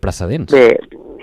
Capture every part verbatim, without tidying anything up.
precedents. Bé,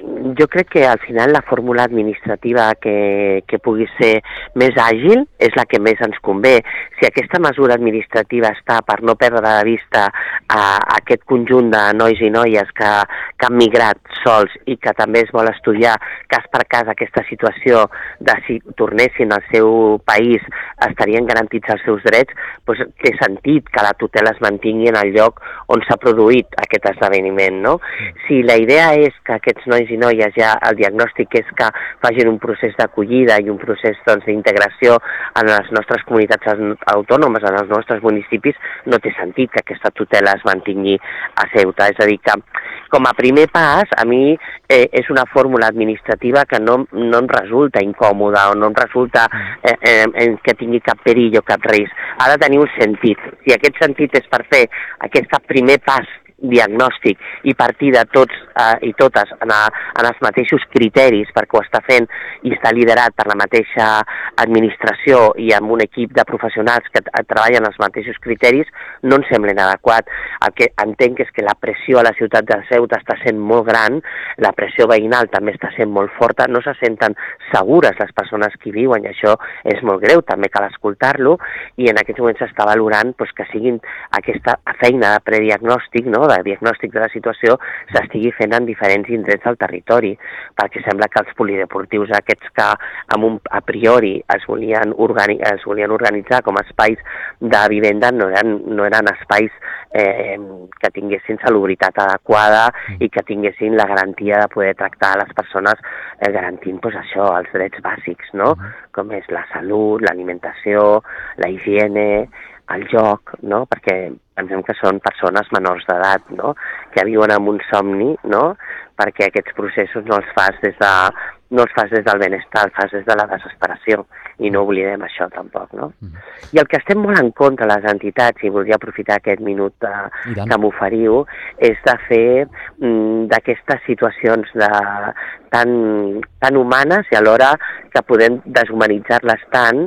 jo crec que al final la fórmula administrativa que, que pugui ser més àgil és la que més ens convé. Si aquesta mesura administrativa està per no perdre de vista a, a aquest conjunt de nois i noies que, que han migrat sols i que també es vol estudiar cas per cas aquesta situació de si tornessin al seu país estarien garantits els seus drets, doncs té sentit que la tutela es mantingui en el lloc on s'ha produït aquest esdeveniment, no? Si la idea és que aquests nois i noies ja el diagnòstic és que facin un procés d'acollida i un procés doncs, d'integració en les nostres comunitats autònomes, en els nostres municipis, no té sentit que aquesta tutela es mantingui a Ceuta. És a dir, que com a primer pas, a mi eh, és una fórmula administrativa que no, no em resulta incòmoda o no em resulta eh, eh, que tingui cap perill o cap risc. Ha de tenir un sentit. Si aquest sentit és per fer aquest primer pas diagnòstic i partir de tots eh, i totes en, a, en els mateixos criteris, perquè ho està fent i està liderat per la mateixa administració i amb un equip de professionals que treballen els mateixos criteris, no em sembla inadequat. El que entenc és que la pressió a la ciutat de Ceuta està sent molt gran, la pressió veïnal també està sent molt forta, no se senten segures les persones que hi viuen i això és molt greu, també cal escoltar-lo, i en aquests moments s'està valorant doncs, que siguin aquesta feina de prediagnòstic, no?, de diagnòstic de la situació, s'estigui fent en diferents indrets del territori, perquè sembla que els polideportius aquests que amb un, a priori es volien, organi es volien organitzar com a espais de vivenda no eren, no eren espais eh, que tinguessin salubritat adequada i que tinguessin la garantia de poder tractar les persones eh, garantint pues, això, els drets bàsics, no? Com és la salut, l'alimentació, la higiene, el joc, no? Perquè pensem que són persones menors d'edat, no? Que viuen amb un somni, no? Perquè aquests processos no els fas des de, no els fas des del benestar, els fas des de la desesperació, i no oblidem això tampoc, no? Mm. I el que estem molt en contra les entitats, i voldria aprofitar aquest minut de, que m'oferiu, és de fer mm, d'aquestes situacions de, tan, tan humanes i alhora que podem deshumanitzar-les tant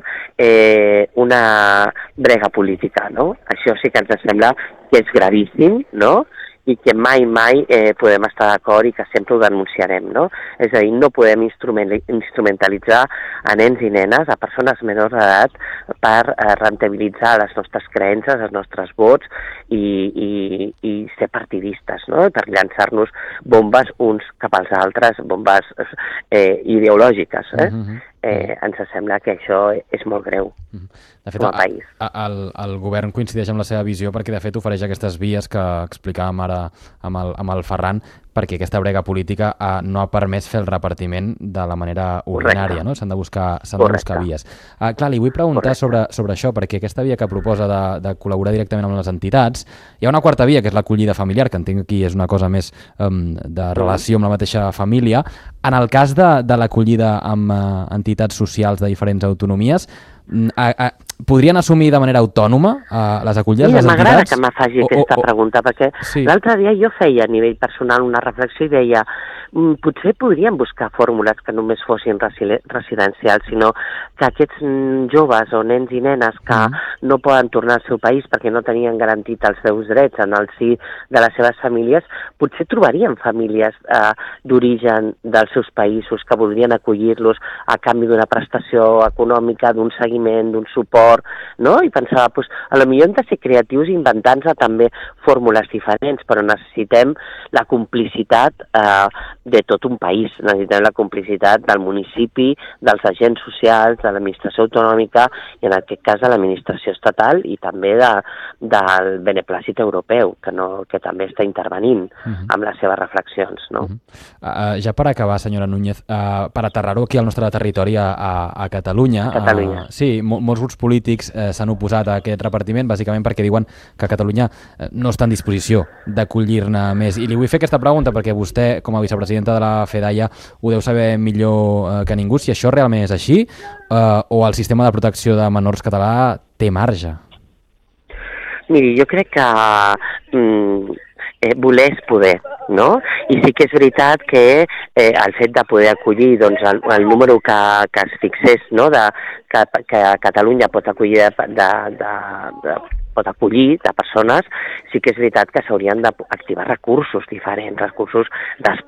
eh, una brega política, no? Això sí que ens sembla que és gravíssim, no?, i que mai, mai eh, podem estar d'acord i que sempre ho denunciarem, no? És a dir, no podem instrumentalitzar a nens i nenes, a persones menors d'edat, per eh, rentabilitzar les nostres creences, els nostres vots i, i, i ser partidistes, no? Per llançar-nos bombes uns cap als altres, bombes eh, ideològiques, eh? Mm-hmm. Eh, ens sembla que això és molt greu. De fet, el, el, el govern coincideix amb la seva visió perquè de fet ofereix aquestes vies que explicàvem ara amb el, amb el Ferran, perquè aquesta brega política eh, no ha permès fer el repartiment de la manera ordinària, no? S'han de buscar, s'han de buscar vies. Uh, clar, li vull preguntar sobre, sobre això, perquè aquesta via que proposa de, de col·laborar directament amb les entitats, hi ha una quarta via, que és l'acollida familiar, que entenc que aquí és una cosa més um, de relació amb la mateixa família. En el cas de, de l'acollida amb uh, entitats socials de diferents autonomies, a, a, podrien assumir de manera autònoma uh, les acollides, Mira, les entitats? M'agrada que me faci aquesta o, o, pregunta, perquè sí. L'altre dia jo feia a nivell personal una reflexió i deia mm, potser podríem buscar fórmules que només fossin residencials, sinó que aquests joves o nens i nenes que mm. no poden tornar al seu país perquè no tenien garantit els seus drets en el si de les seves famílies, potser trobarien famílies eh, d'origen dels seus països que voldrien acollir-los a canvi d'una prestació econòmica, d'un seguiment, d'un suport, no? I pensava, doncs, a lo millor hem de ser creatius i inventar-nos també fórmules diferents, però necessitem la complicitat eh, de tot un país, necessitem la complicitat del municipi, dels agents socials, de l'administració autonòmica i en aquest cas de l'administració estatal i també de, del beneplàcit europeu, que, no, que també està intervenint uh-huh. amb les seves reflexions, no? Uh-huh. uh, ja per acabar, senyora Núñez, uh, per aterrar-ho aquí al nostre territori a, a, a Catalunya, Catalunya. Uh, sí, mo molts grups polítics eh, s'han oposat a aquest repartiment, bàsicament perquè diuen que Catalunya eh, no està en disposició d'acollir-ne més. I li vull fer aquesta pregunta perquè vostè, com a vicepresidenta de la FEDAIA, ho deu saber millor eh, que ningú, si això realment és així eh, o el sistema de protecció de menors català té marge. Miri, jo crec que mm, eh, voler és poder, no? I sí que és veritat que eh, el fet de poder acollir doncs, el, el número que, que es fixés, no? de, que, que Catalunya pot acollir de, de, de, de pot acollir de persones, sí que és veritat que s'haurien d'activar recursos diferents, recursos